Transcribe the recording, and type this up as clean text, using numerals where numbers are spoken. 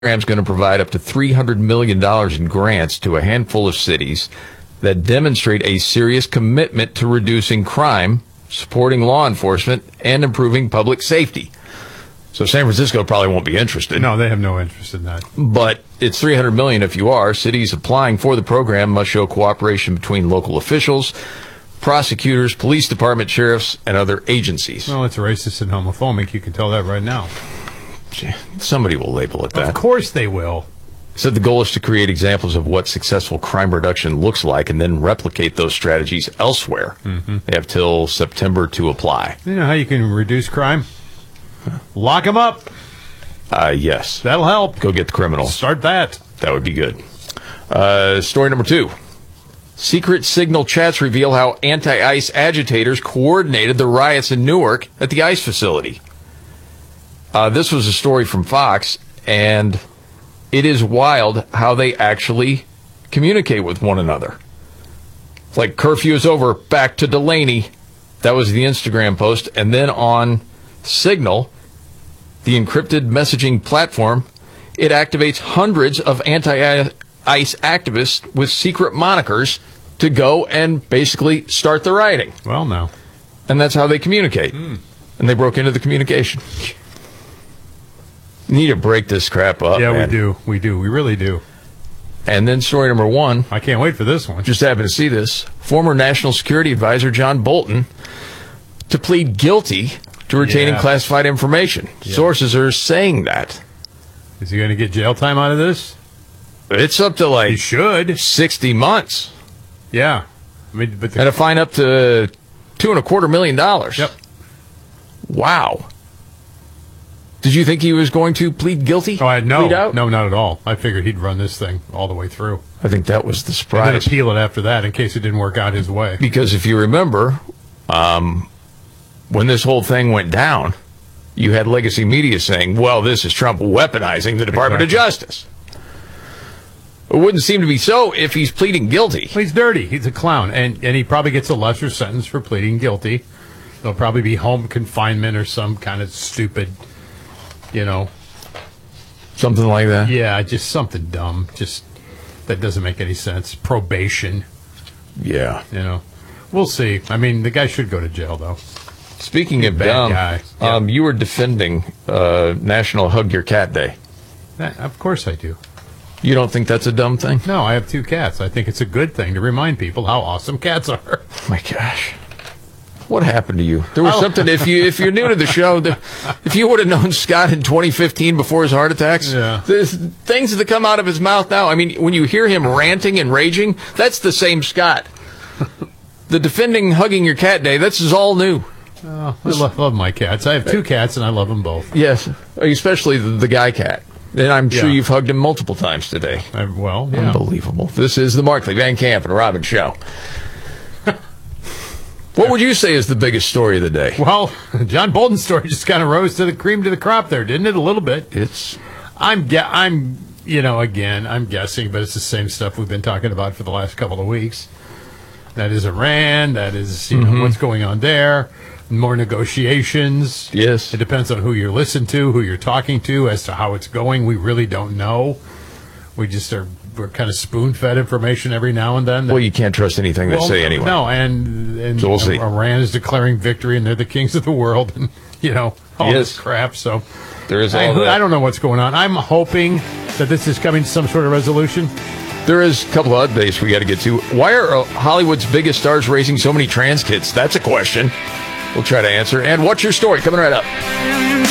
program's going to provide up to $300 million in grants to a handful of cities that demonstrate a serious commitment to reducing crime, supporting law enforcement, and improving public safety. So San Francisco probably won't be interested. No, they have no interest in that. But it's $300 million if you are. Cities applying for the program must show cooperation between local officials, prosecutors, police department, sheriffs, and other agencies. Well, it's racist and homophobic. You can tell that right now. Somebody will label it that. Of course they will. Said the goal is to create examples of what successful crime reduction looks like and then replicate those strategies elsewhere. Mm-hmm. They have till September to apply. You know how you can reduce crime? Lock them up. Yes. That'll help. Go get the criminals. Start that. That would be good. Story number 2. Secret signal chats reveal how anti-ICE agitators coordinated the riots in Newark at the ICE facility. This was a story from Fox, and it is wild how they actually communicate with one another. It's like curfew is over, back to Delaney. That was the Instagram post. And then on Signal, the encrypted messaging platform, it activates hundreds of anti-ICE activists with secret monikers to go and basically start the rioting. Well, no. And that's how they communicate. And they broke into the communication. Need to break this crap up. Yeah, man. we do. We really do. And then story number 1. I can't wait for this one. Just happened to see this. Former National Security Advisor John Bolton to plead guilty to retaining classified information. Yeah. Sources are saying that. Is he going to get jail time out of this? It's up to he should 60 months. Yeah. I mean, but and a fine up to $2.25 million. Yep. Wow. Did you think he was going to plead guilty? Oh, no, plead out? No, not at all. I figured he'd run this thing all the way through. I think that was the surprise. And then appeal it after that in case it didn't work out his way. Because if you remember, when this whole thing went down, you had legacy media saying, well, this is Trump weaponizing the Department of Justice. It wouldn't seem to be so if he's pleading guilty. Well, he's dirty. He's a clown. And he probably gets a lesser sentence for pleading guilty. There'll probably be home confinement or some kind of stupid, something like that. Yeah, just something dumb. Just that doesn't make any sense. Probation. Yeah. We'll see. I mean, the guy should go to jail, though. Speaking of bad dumb, guy. Yeah. You were defending National Hug Your Cat Day. Of course I do. You don't think that's a dumb thing? No, I have 2 cats. I think it's a good thing to remind people how awesome cats are. Oh my gosh. What happened to you? There was something, if you're new to the show, if you would have known Scott in 2015 before his heart attacks, the things that come out of his mouth now, I mean, when you hear him ranting and raging, that's the same Scott. The defending Hugging Your Cat Day, this is all new. Oh, I love my cats. I have 2 cats, and I love them both. Yes, especially the guy cat. And I'm sure you've hugged him multiple times today. Unbelievable. This is the Markley, Van Camp, and Robin Show. What would you say is the biggest story of the day? Well, John Bolton's story just kind of rose to the cream to the crop there, didn't it? A little bit. I'm guessing, but it's the same stuff we've been talking about for the last couple of weeks. That is Iran. That is, what's going on there. More negotiations. Yes. It depends on who you're listening to, who you're talking to, as to how it's going. We really don't know. We're kind of spoon-fed information every now and then. Well, you can't trust anything they say anyway. No, and so we'll see. Iran is declaring victory, and they're the kings of the world, and all this crap. So there is all that. I don't know what's going on. I'm hoping that this is coming to some sort of resolution. There is a couple of updates we got to get to. Why are Hollywood's biggest stars raising so many trans kids? That's a question we'll try to answer. And what's your story? Coming right up.